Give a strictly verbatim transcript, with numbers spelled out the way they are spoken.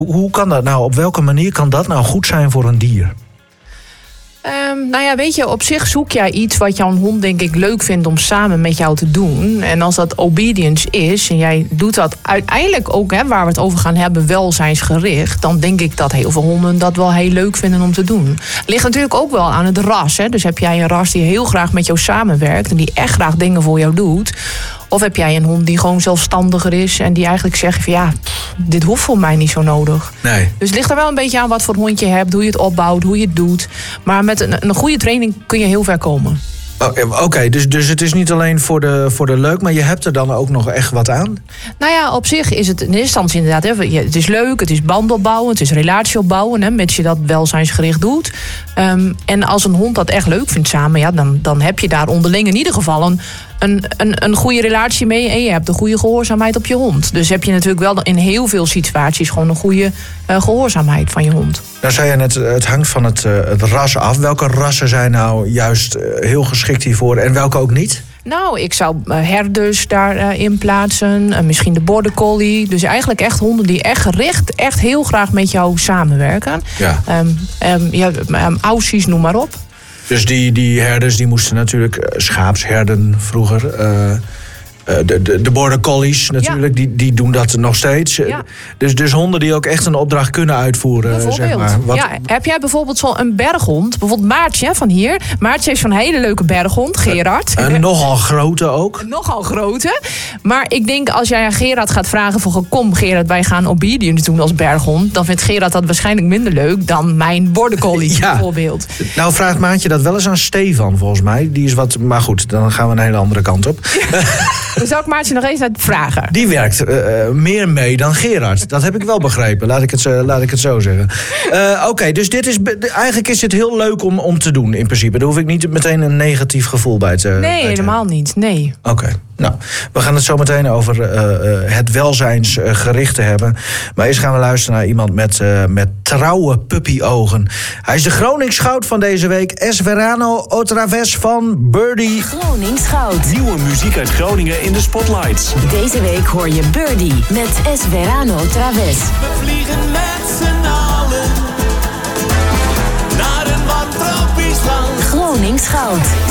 Hoe kan dat nou? Op welke manier kan dat nou goed zijn voor een dier? Um, nou ja, weet je, op zich zoek jij iets wat jouw hond denk ik leuk vindt om samen met jou te doen. En als dat obedience is en jij doet dat uiteindelijk ook, hè, waar we het over gaan hebben, welzijnsgericht, dan denk ik dat heel veel honden dat wel heel leuk vinden om te doen. Het ligt natuurlijk ook wel aan het ras. Hè. Dus heb jij een ras die heel graag met jou samenwerkt en die echt graag dingen voor jou doet. Of heb jij een hond die gewoon zelfstandiger is en die eigenlijk zegt van ja, pff, dit hoeft voor mij niet zo nodig. Nee. Dus het ligt er wel een beetje aan wat voor hond je hebt, hoe je het opbouwt, hoe je het doet. Maar met een, een goede training kun je heel ver komen. Oké, okay, dus, dus het is niet alleen voor de, voor de leuk, maar je hebt er dan ook nog echt wat aan? Nou ja, op zich is het in eerste instantie inderdaad, hè, het is leuk, het is band opbouwen, het is relatie opbouwen, hè, mits je dat welzijnsgericht doet. Um, en als een hond dat echt leuk vindt samen, ja, dan, dan heb je daar onderling in ieder geval een, een, een, een goede relatie mee en je hebt een goede gehoorzaamheid op je hond. Dus heb je natuurlijk wel in heel veel situaties gewoon een goede uh, gehoorzaamheid van je hond. Nou zei je net, het hangt van het, uh, het ras af. Welke rassen zijn nou juist uh, heel geschikt hiervoor en welke ook niet? Nou, ik zou uh, herders daarin uh, plaatsen. Uh, misschien de border collie. Dus eigenlijk echt honden die echt gericht, echt heel graag met jou samenwerken. Ja. Um, um, ja, um, aussies, noem maar op. Dus die, die herders die moesten natuurlijk uh, schaapsherden vroeger. Uh, Uh, de, de, de border collies natuurlijk, ja. die, die doen dat nog steeds. Ja. Dus, dus honden die ook echt een opdracht kunnen uitvoeren, zeg maar. Wat... Ja, heb jij bijvoorbeeld zo'n berghond, bijvoorbeeld Maartje van hier. Maartje heeft zo'n hele leuke berghond, Gerard. Een, een nogal grote ook. Een nogal grote. Maar ik denk als jij aan Gerard gaat vragen van kom Gerard, wij gaan obedience doen als berghond, dan vindt Gerard dat waarschijnlijk minder leuk dan mijn border collie ja. bijvoorbeeld. Nou vraagt Maartje dat wel eens aan Stefan volgens mij. Die is wat, maar goed, dan gaan we een hele andere kant op. Dan zou ik Maartje nog eens naar vragen. Die werkt uh, meer mee dan Gerard. Dat heb ik wel begrepen, laat ik het, uh, laat ik het zo zeggen. Uh, Oké, okay, dus dit is, eigenlijk is dit heel leuk om, om te doen in principe. Daar hoef ik niet meteen een negatief gevoel bij te Nee, bij te helemaal niet, nee. Oké, okay. Nou, we gaan het zo meteen over uh, uh, het welzijnsgericht uh, hebben. Maar eerst gaan we luisteren naar iemand met, uh, met trouwe puppyogen. Hij is de Groningsgoud van deze week. Esverano Otraves van Birdie. Groningsgoud. Nieuwe muziek uit Groningen in de spotlights. Deze week hoor je Birdie met Esverano Traves. We vliegen met z'n allen naar een warm tropisch land. Groningsgoud.